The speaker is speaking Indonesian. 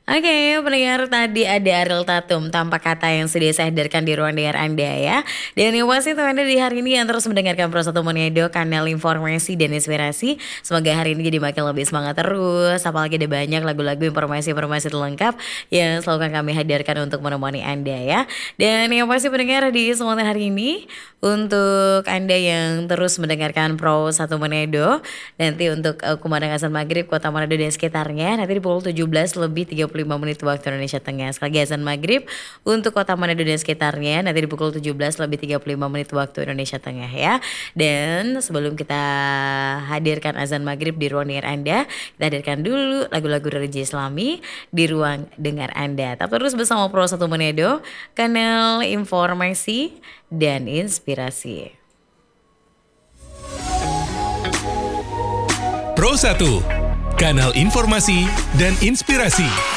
Oke, pendengar tadi ada Ariel Tatum tanpa kata yang sudah saya hadirkan di ruang dengar Anda ya. Dan yang pasti teman Anda di hari ini yang terus mendengarkan Pro 1 Monedo, kanal informasi dan inspirasi. Semoga hari ini jadi makin lebih semangat terus. Apalagi ada banyak lagu-lagu informasi-informasi terlengkap yang selalu akan kami hadirkan untuk menemani Anda ya. Dan yang pasti pendengar di kesempatan hari ini untuk Anda yang terus mendengarkan Pro 1 Monedo, nanti untuk kumandang azan maghrib Kota Manado dan sekitarnya nanti di pukul 17 lebih 35 menit waktu Indonesia Tengah. Sekali lagi azan maghrib untuk Kota Manado dan sekitarnya nanti di pukul 17 lebih 35 menit waktu Indonesia Tengah ya. Dan sebelum kita hadirkan azan maghrib di ruang dengar Anda, kita hadirkan dulu lagu-lagu religi Islami di ruang dengar Anda. Tetap terus bersama Pro 1 Monedo, kanal informasi dan inspirasi. Pro 1, kanal informasi dan inspirasi.